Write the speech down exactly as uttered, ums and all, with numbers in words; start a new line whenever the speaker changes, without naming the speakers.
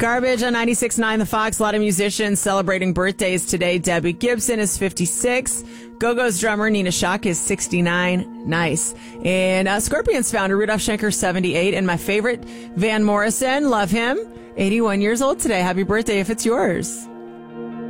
Garbage on ninety-six point nine The Fox. A lot of musicians celebrating birthdays today. Debbie Gibson is fifty-six. Go-Go's drummer Nina Shock is sixty-nine. Nice. And uh, Scorpions founder Rudolf Schenker, seventy-eight. And my favorite, Van Morrison, love him, eighty-one years old today. Happy birthday if it's yours.